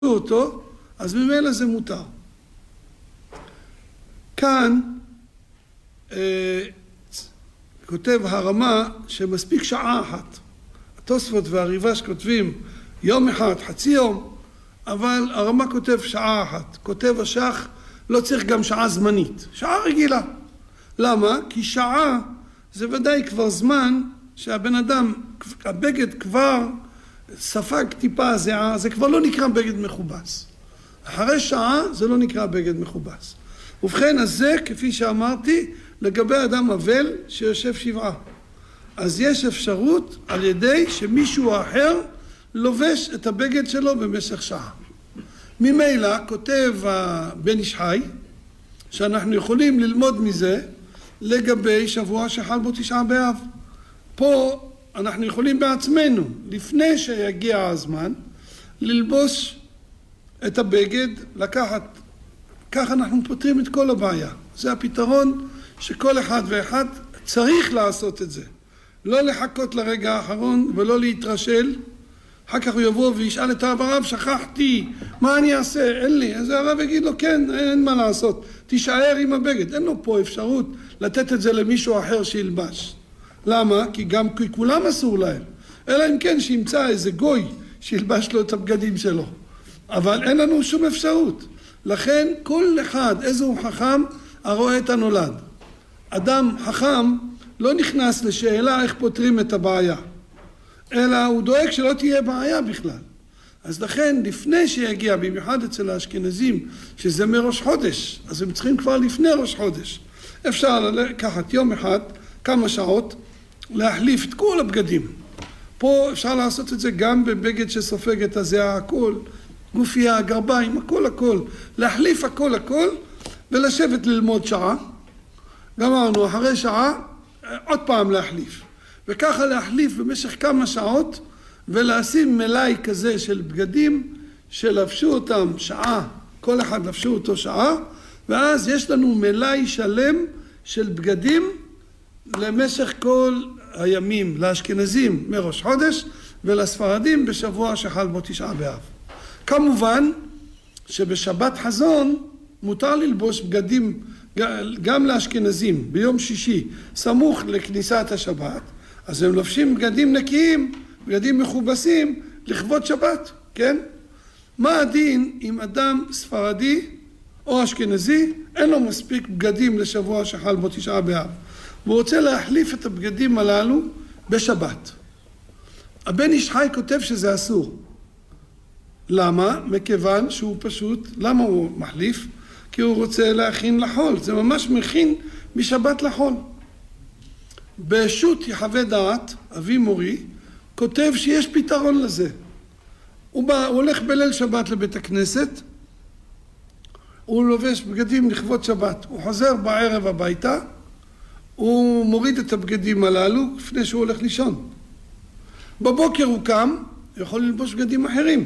אותו, אז ממילא זה מותר. כאן כותב הרמה שמספיק שעה אחת. התוספות והריב"ש כותבים יום אחד, חצי יום, אבל הרמה כותב שעה אחת. כותב השח, לא צריך גם שעה זמנית, שעה רגילה. למה? כי שעה זה ודאי כבר זמן שהבן אדם, הבגד כבר ספג טיפה זיעה, זה כבר לא נקרא בגד מכובס. אחרי שעה זה לא נקרא בגד מכובס. ובכן, אז זה, כפי שאמרתי, לגבי אדם אבל שיושב שבעה. אז יש אפשרות על ידי שמישהו אחר לובש את הבגד שלו במשך שעה. ממילא כותב בן איש חי, שאנחנו יכולים ללמוד מזה לגבי שבוע שחל בו תשעה באב. פה אנחנו יכולים בעצמנו, לפני שיגיע הזמן, ללבוש את הבגד, לקחת, כך אנחנו פותרים את כל הבעיה. זה הפתרון שכל אחד ואחד צריך לעשות את זה. לא לחכות לרגע האחרון ולא להתרשל. אחר כך הוא יבוא וישאל את הרב, שכחתי, מה אני אעשה? אין לי. אז הרב יגיד לו, כן, אין מה לעשות. תישאר עם הבגד. אין לו פה אפשרות לתת את זה למישהו אחר שילבש. למה? כי גם כולם אסור להם. אלא אם כן שימצא איזה גוי שילבש לו את הבגדים שלו. אבל אין לנו שום אפשרות. לכן כל אחד, איזה הוא חכם, הרואה את הנולד. אדם חכם לא נכנס לשאלה איך פותרים את הבעיה. אלא הוא דואג שלא תהיה בעיה בכלל. אז לכן, לפני שיגיע, במיוחד אצל האשכנזים, שזה מראש חודש, אז הם צריכים כבר לפני ראש חודש. אפשר לקחת יום אחד, כמה שעות, להחליף את כל הבגדים. פה אפשר לעשות את זה גם בבגד שסופג את הזיעה, הכל, גופייה, גרביים, הכל. להחליף הכל, ולשבת ללמוד שעה. גמרנו, אחרי שעה, עוד פעם להחליף. וככה להחליף במשך כמה שעות, ולשים מלאי כזה של בגדים, שלבשו אותם שעה, כל אחד לבשו אותו שעה, ואז יש לנו מלאי שלם של בגדים, למשך כל הימים, לאשכנזים מראש חודש, ולספרדים בשבוע שחל בו תשעה באב. כמובן שבשבת חזון מותר ללבוש בגדים גם לאשכנזים ביום שישי, סמוך לכניסת השבת, אז הם לובשים בגדים נקיים, בגדים מכובסים, לכבוד שבת, כן? מה הדין אם אדם ספרדי או אשכנזי, אין לו מספיק בגדים לשבוע שחל בו תשעה באב, והוא רוצה להחליף את הבגדים הללו בשבת. הבן איש חי כותב שזה אסור. למה? מכיוון שהוא פשוט, למה הוא מחליף? כי הוא רוצה להכין לחול, זה ממש מכין משבת לחול. בשו"ת יחווה דעת, אבי מורי, כותב שיש פתרון לזה. הוא הולך בליל שבת לבית הכנסת, הוא לובש בגדים לכבוד שבת, הוא חוזר בערב הביתה, הוא מוריד את הבגדים הללו לפני שהוא הולך לישון. בבוקר הוא קם, יכול ללבוש בגדים אחרים.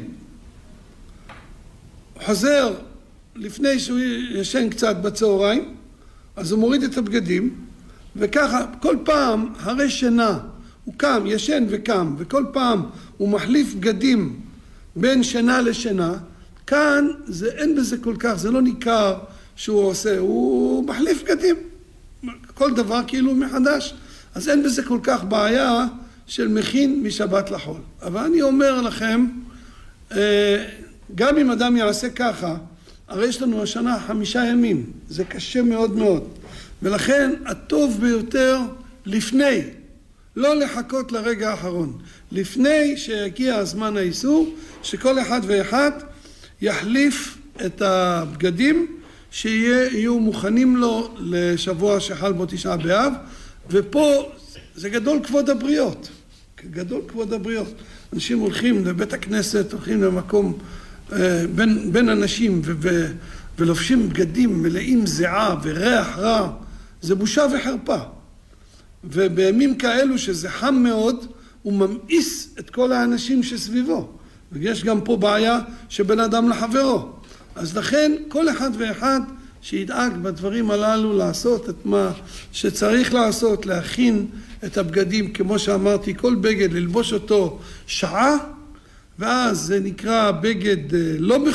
הוא חוזר לפני שהוא ישן קצת בצהריים, אז הוא מוריד את הבגדים, וככה כל פעם הרי שינה, הוא קם, ישן וקם, וכל פעם הוא מחליף בגדים בין שינה לשינה. כאן זה, אין בזה כל כך, זה לא ניכר שהוא עושה, הוא מחליף בגדים, כל דבר כאילו מחדש, אז אין בזה כל כך בעיה של מכין משבת לחול. אבל אני אומר לכם, גם אם אדם יעשה ככה, הרי יש לנו השנה 5 ימים, זה קשה מאוד מאוד, ולכן הטוב ביותר לפני, לא לחכות לרגע האחרון, לפני שיגיע הזמן האיסור, שכל אחד ואחד יחליף את הבגדים שיהיו מוכנים לו לשבוע שחל בו תשעה באב, ופה זה גדול כבוד הבריות, גדול כבוד הבריות. אנשים הולכים לבית הכנסת, הולכים למקום בין אנשים ולובשים בגדים מלאים זיעה וריח רע, זה בושה וחרפה. ובימים כאלו שזה חם מאוד, הוא ממאיס את כל האנשים שסביבו. ויש גם פה בעיה שבין אדם לחברו. אז לכן כל אחד ואחד שידאג בדברים הללו לעשות את מה שצריך לעשות, להכין את הבגדים, כמו שאמרתי, כל בגד ללבוש אותו שעה, ואז זה נקרא בגד לא